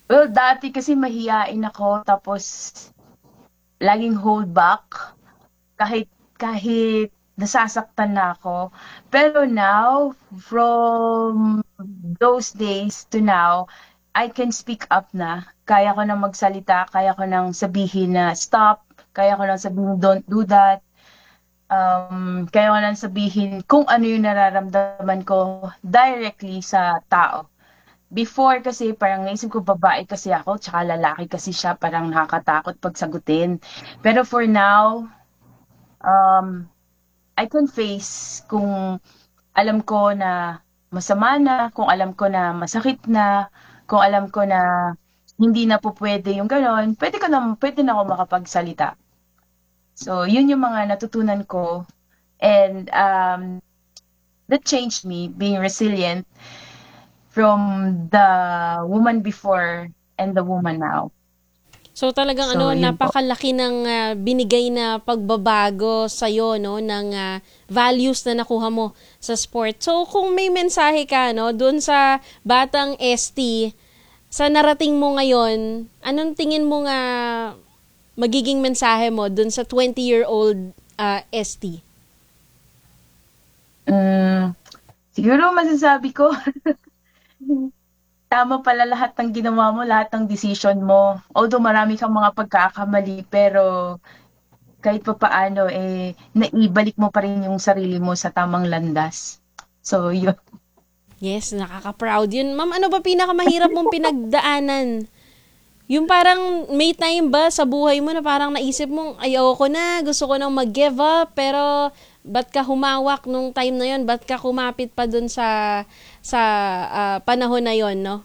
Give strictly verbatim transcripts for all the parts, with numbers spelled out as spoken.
Well, dati kasi mahiyain ako tapos laging hold back kahit kahit nasasaktan na ako. Pero now, from those days to now, I can speak up na. Kaya ko nang magsalita, kaya ko nang sabihin na stop, kaya ko nang sabihin don't do that. Um, kaya ko nang sabihin kung ano yung nararamdaman ko directly sa tao. Before kasi parang naisip ko babae kasi ako, tsaka lalaki kasi siya, parang nakakatakot pagsagutin. Pero for now, um, I can face kung alam ko na masama na, kung alam ko na masakit na, kung alam ko na hindi na po pwede yung gano'n, pwede ko na, pwede na ako makapagsalita. So, yun yung mga natutunan ko. And um, that changed me, being resilient from the woman before and the woman now. So talagang So, ano, yun po. napakalaki ng ah, binigay na pagbabago sa iyo no ng ah, values na nakuha mo sa sport. So kung may mensahe ka no doon sa batang S T sa narating mo ngayon, anong tingin mo nga magiging mensahe mo doon sa twenty-year-old ah, S T? Mm, siguro masasabi ko, tama pala lahat ng ginawa mo, lahat ng decision mo. Although marami kang mga pagkakamali, pero kahit papaano, eh, naibalik mo pa rin yung sarili mo sa tamang landas. So, yun. Yes, nakaka-proud yun. Ma'am, ano ba pinakamahirap mong pinagdaanan? Yung parang may time ba sa buhay mo na parang naisip mong ayoko na, gusto ko nang mag-give up, pero ba't ka humawak nung time na yon? Ba't ka kumapit pa dun sa sa ah, panahon na yon, no?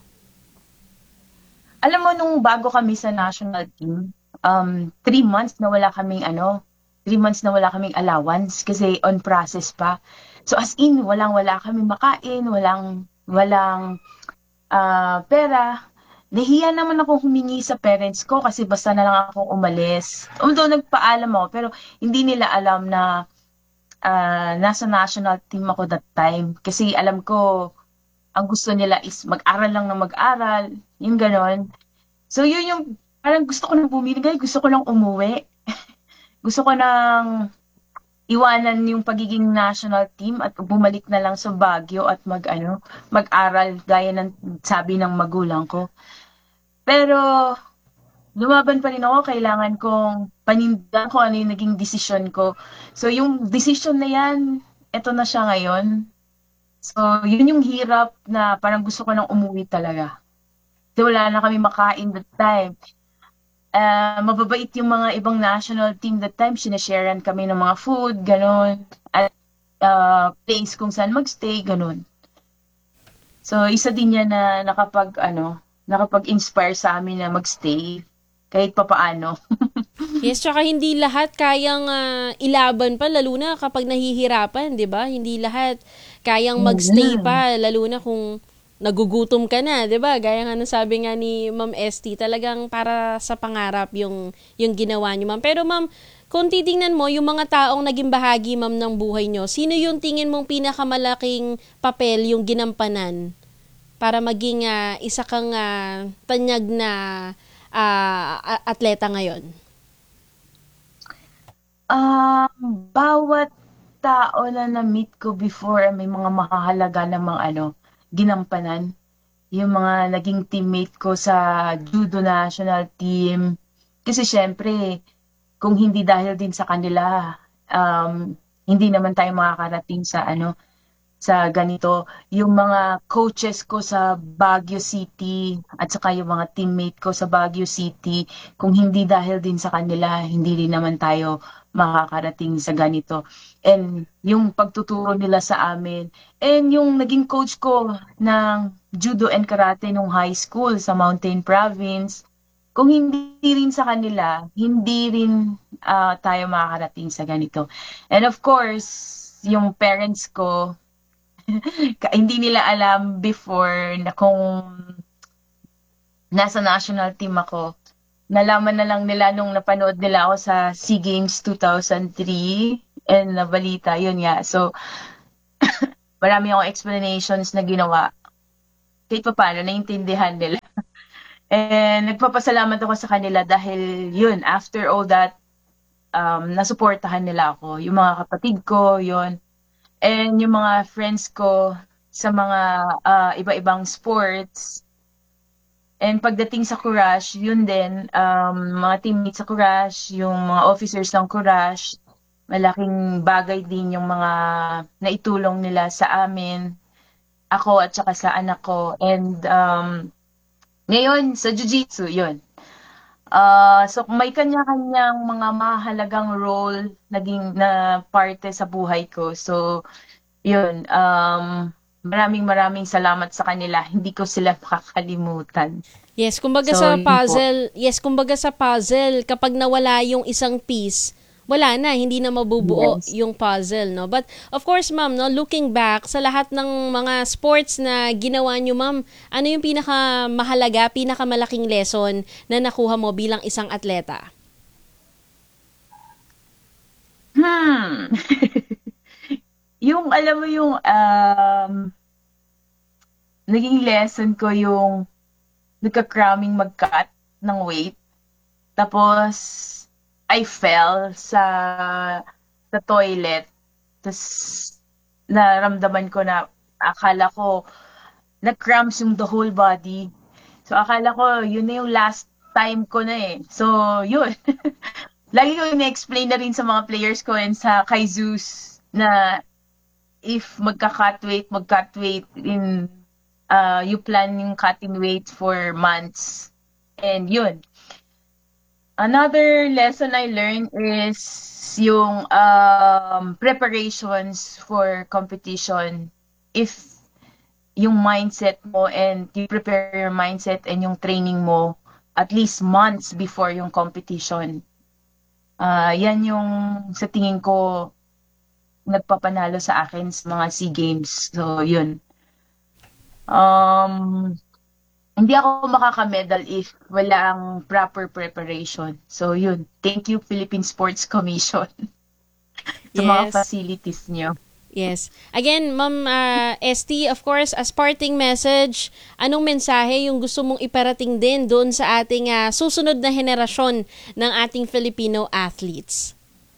Alam mo, nung bago kami sa national team, um, three months na wala kaming ano, three months na wala kaming allowance kasi on process pa. So as in, walang-wala kami makain, walang, walang ah, pera. Nahiya naman ako humingi sa parents ko kasi basta na lang akong umalis. Although nagpaalam ako, pero hindi nila alam na ah, nasa national team ako that time. Kasi alam ko, ang gusto nila is mag-aral lang na mag-aral, yung ganon. So yun yung, parang gusto ko nang bumigay, gusto ko lang umuwi. Gusto ko nang iwanan yung pagiging national team at bumalik na lang sa Baguio at mag ano, mag-aral gaya ng sabi ng magulang ko. Pero lumaban pa rin ako, kailangan kong panindigan kung ano yung naging desisyon ko. So yung desisyon na yan, eto na siya ngayon. So yun yung hirap na parang gusto ko nang umuwi talaga. Kasi wala na kami makain that time. Ah, mababait yung mga ibang national team that time, sinasharean kami ng mga food, gano'n. At ah, place kung saan magstay, gano'n. So, isa din yan na nakapag, ano, nakapag-inspire sa amin na magstay kahit papaano. Yes, tsaka hindi lahat kayang ah, ilaban pa, lalo na kapag nahihirapan, di ba? Hindi lahat kayang magstay Mm. pa, lalo na kung nagugutom ka na, di ba? Gaya nga ng sabi nga ni Ma'am S T, talagang para sa pangarap yung, yung ginawa niyo, Ma'am. Pero Ma'am, kung titingnan mo, yung mga taong naging bahagi, Ma'am, ng buhay nyo, sino yung tingin mong pinakamalaking papel yung ginampanan para maging ah, isa kang ah, tanyag na ah, a- atleta ngayon? Um, bawat tao na na-meet ko before may mga mahahalaga namang ano, ginampanan. Yung mga naging teammate ko sa judo national team. Kasi siyempre, kung hindi dahil din sa kanila, um, hindi naman tayo makakarating sa ano, sa ganito. Yung mga coaches ko sa Baguio City at saka yung mga teammate ko sa Baguio City, kung hindi dahil din sa kanila, hindi rin naman tayo makakarating sa ganito. And yung pagtuturo nila sa amin, and yung naging coach ko ng judo and karate nung high school sa Mountain Province, kung hindi rin sa kanila, hindi rin ah, tayo makakarating sa ganito. And of course, yung parents ko, Ka- hindi nila alam before na kung nasa national team ako. Nalaman na lang nila nung napanood nila ako sa SEA Games two thousand three and nabalita, yun nga. So, marami akong explanations na ginawa. Kahit pa paano, naintindihan nila. And nagpapasalamat ako sa kanila dahil yun, after all that, um, nasuportahan nila ako. Yung mga kapatid ko, yun. And yung mga friends ko sa mga ah, iba-ibang sports. And pagdating sa Courage, yun din, um, mga teammates sa Courage, yung mga officers ng Courage, malaking bagay din yung mga naitulong nila sa amin, ako at saka sa anak ko. And um, ngayon, sa Jiu-Jitsu, yun. Ah, so may kanya-kanyang mga mahalagang role naging na parte sa buhay ko. So, yun, um, maraming maraming salamat sa kanila. Hindi ko sila makakalimutan. Yes, kumbaga So, sa yun po. puzzle, yes, kumbaga sa puzzle, kapag nawala yung isang piece, wala na, hindi na mabubuo Yes. yung puzzle, no? But of course, ma'am, no, looking back sa lahat ng mga sports na ginawa niyo, ma'am, ano yung pinaka mahalaga, pinakamalaking lesson na nakuha mo bilang isang atleta? Hmm. Yung alam mo yung um, naging lesson ko yung nagka-cramming mag-cut ng weight. Tapos, I fell sa sa toilet. Tapos, naramdaman ko na akala ko nag-cramps yung the whole body. So, akala ko yun na yung last time ko na eh. So, yun. Lagi ko ina-explain na rin sa mga players ko and sa kay Zeus na if magka-cut weight, mag-cut weight in uh, you plan yung cutting weight for months. And yun. Another lesson I learned is yung um, preparations for competition. If yung mindset mo and you prepare your mindset and yung training mo at least months before yung competition. Ah, yan yung sa tingin ko nagpapanalo sa akin sa mga SEA Games. So, yun. Um, hindi ako makaka-medal if walang proper preparation. So, yun. Thank you, Philippine Sports Commission, sa mga Yes. facilities niyo. Yes. Again, Ma'am ah, S T, of course, as parting message, anong mensahe yung gusto mong iparating din doon sa ating ah, susunod na henerasyon ng ating Filipino athletes?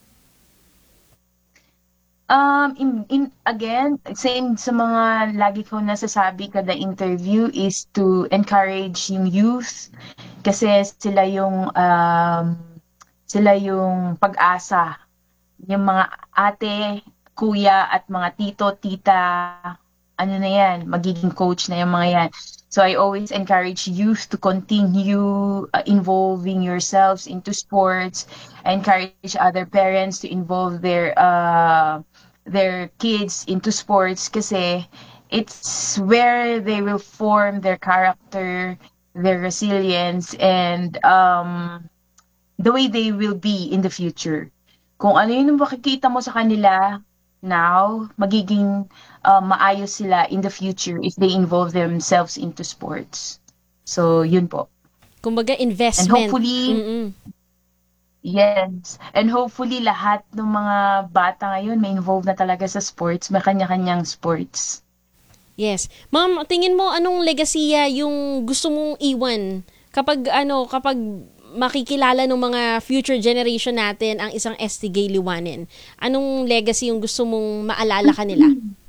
Um, in, in, again, same sa mga lagi ko nasasabi kada interview is to encourage yung youth kasi sila yung um, sila yung pag-asa. Yung mga ate, kuya at mga tito, tita, ano na yan, magiging coach na yung mga yan. So I always encourage youth to continue uh, involving yourselves into sports. I encourage other parents to involve their uh, their kids into sports kasi it's where they will form their character, their resilience, and um, the way they will be in the future. Kung ano yun yung makikita mo sa kanila now, magiging uh, maayos sila in the future if they involve themselves into sports. So, yun po. Kumbaga, And investment. hopefully, Mm-mm. yes. And hopefully, lahat ng mga bata ngayon may involved na talaga sa sports. May kanya-kanyang sports. Yes. Ma'am, tingin mo anong legasiya yung gusto mong iwan kapag ano, kapag makikilala ng mga future generation natin ang isang S T Gay Liwanin? Anong legacy yung gusto mong maalala kanila?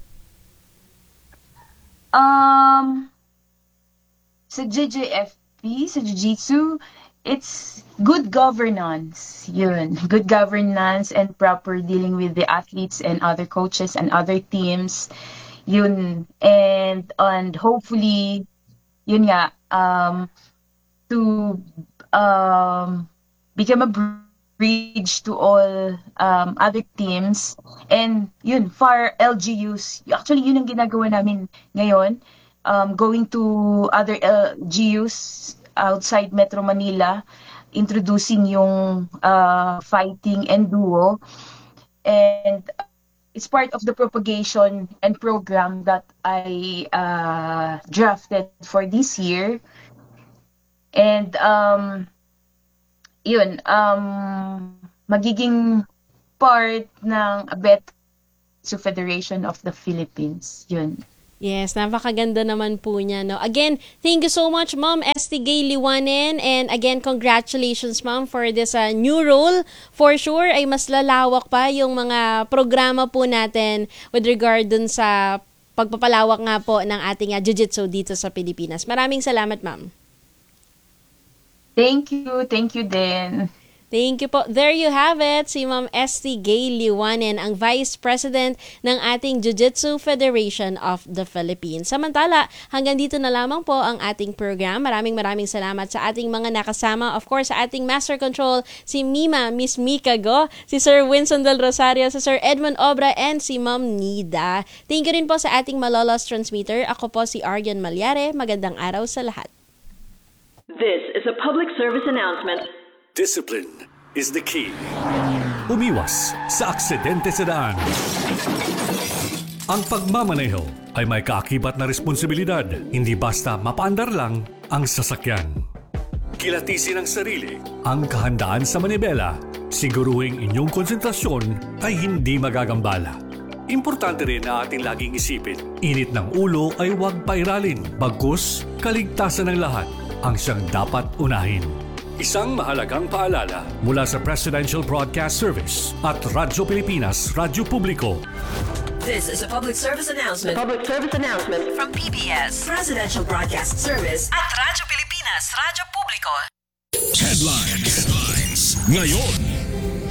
Um, sa J J F P, sa Jiu-Jitsu, it's good governance. Yun. Good governance and proper dealing with the athletes and other coaches and other teams. Yun. And, and hopefully, yun nga, um, to um, become a bridge to all um, other teams. And yun, for L G Us, actually yun ang ginagawa namin ngayon, um, going to other L G Us outside Metro Manila, introducing yung uh, fighting and duo. And it's part of the propagation and program that I uh, drafted for this year. And um, yun, um, magiging part ng A B E T Federation of the Philippines. Yun. Yes, napakaganda naman po niya, no? Again, thank you so much, Ma'am Esti Gay Liwanen. And again, congratulations, Ma'am, for this uh, new role. For sure, ay mas lalawak pa yung mga programa po natin with regard dun sa pagpapalawak nga po ng ating uh, jiu-jitsu dito sa Pilipinas. Maraming salamat, Ma'am. Thank you. Thank you din. Thank you po. There you have it, si Ma'am Esti Gay Liwanen, ang Vice President ng ating Jiu-Jitsu Federation of the Philippines. Samantala, hanggang dito na lamang po ang ating program. Maraming maraming salamat sa ating mga nakasama. Of course, sa ating Master Control, si Mima, Miss Mika Go, si Sir Winston Del Rosario, si Sir Edmond Obra, and si Ma'am Nida. Thank you rin po sa ating Malolos Transmitter. Ako po si Aryan Malyare. Magandang araw sa lahat. This is a public service announcement. Discipline is the key. Umiwas sa aksidente sa daan. Ang pagmamaneho ay may kaakibat na responsibilidad. Hindi basta mapaandar lang ang sasakyan. Kilatisin ang sarili, ang kahandaan sa manibela. Siguruhing inyong konsentrasyon ay hindi magagambala. Importante rin na ating laging isipin, init ng ulo ay huwag pairalin. Bagkus, kaligtasan ng lahat ang siyang dapat unahin. Isang mahalagang paalala mula sa Presidential Broadcast Service at Radyo Pilipinas, Radyo Publiko. This is a public service announcement. Public service announcement from P B S, Presidential Broadcast Service at Radyo Pilipinas, Radyo Publiko. Headlines. Headlines. Ngayon.